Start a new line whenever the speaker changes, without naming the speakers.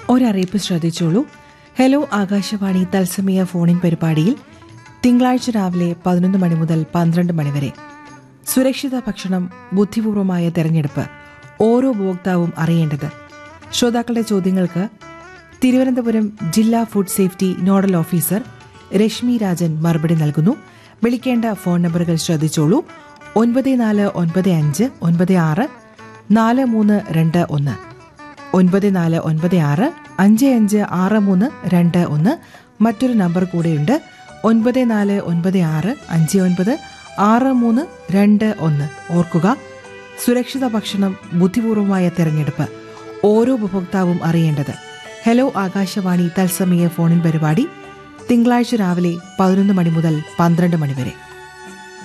ഒരറിയിപ്പ് ശ്രദ്ധിച്ചോളൂ. ഹലോ ആകാശവാണി തത്സമയ ഫോണിൻ പരിപാടിയിൽ തിങ്കളാഴ്ച രാവിലെ 11 മണി മുതൽ 12 മണി വരെ സുരക്ഷിത ഭക്ഷണം ബുദ്ധിപൂർവമായ തെരഞ്ഞെടുപ്പ് ഓരോ ഉപഭോക്താവും അറിയേണ്ടത്. ശ്രോതാക്കളുടെ ചോദ്യങ്ങൾക്ക് തിരുവനന്തപുരം ജില്ലാ food safety nodal officer Rashmi Rajan മറുപടി നൽകുന്നു. വിളിക്കേണ്ട ഫോൺ നമ്പറുകൾ ശ്രദ്ധിച്ചോളൂ. 9496-4321 9496-556321. മറ്റൊരു നമ്പർ കൂടെയുണ്ട്, 9496-596321. ഓർക്കുക, സുരക്ഷിത ഭക്ഷണം ബുദ്ധിപൂർവമായ തെരഞ്ഞെടുപ്പ് ഓരോ ഉപഭോക്താവും അറിയേണ്ടത്. ഹലോ ആകാശവാണി തത്സമയ ഫോണിൻ പരിപാടി തിങ്കളാഴ്ച രാവിലെ 11 മണി മുതൽ 12 മണി വരെ.